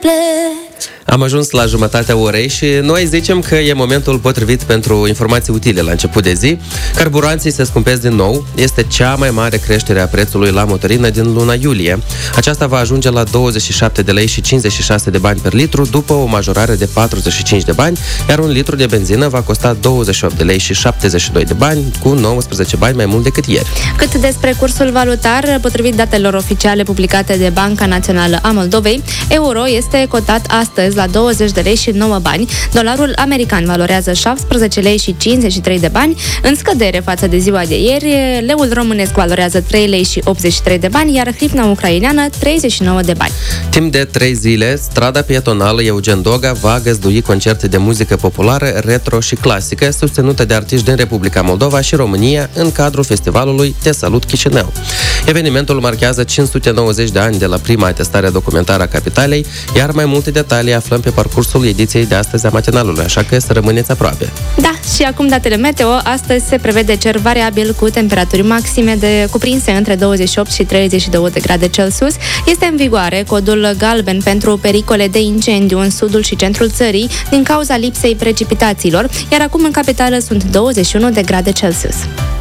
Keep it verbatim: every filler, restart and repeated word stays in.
pleci. Am ajuns la jumătatea orei și noi zicem că e momentul potrivit pentru informații utile la început de zi. Carburanții se scumpesc din nou. Este cea mai mare creștere a prețului la motorină din luna iulie. Aceasta va ajunge la douăzeci și șapte de lei și cincizeci și șase de bani per litru după o majorare de patruzeci și cinci de bani, iar un litru de benzină va costa douăzeci și opt de lei și șaptezeci și doi de bani, cu nouăsprezece bani mai mult decât ieri. Cât despre cursul valutar, potrivit datelor oficiale publicate de Banca Națională a Moldovei, euro este cotat astăzi la douăzeci de lei și nouă bani, dolarul american valorează șaptesprezece lei și cincizeci și trei de bani, în scădere față de ziua de ieri, leul românesc valorează trei lei și optzeci și trei de bani, iar hrivna ucraineană treizeci și nouă de bani. Timp de trei zile, strada pietonală Eugen Doga va găzdui concerte de muzică populară, retro și clasică, susținută de artiști din Republica Moldova și România în cadrul festivalului Te Salut Chișinău. Evenimentul marchează cinci sute nouăzeci de ani de la prima atestare documentară a capitalei, iar mai multe detalii aflăm pe parcursul ediției de astăzi a matinalului, așa că să rămâneți aproape. Da, și acum datele meteo. Astăzi se prevede cer variabil cu temperaturi maxime de cuprinse între douăzeci și opt și treizeci și doi de grade Celsius. Este în vigoare codul galben pentru pericole de incendiu în sudul și centrul țării din cauza lipsei precipitațiilor, iar acum în capitală sunt douăzeci și unu de grade Celsius.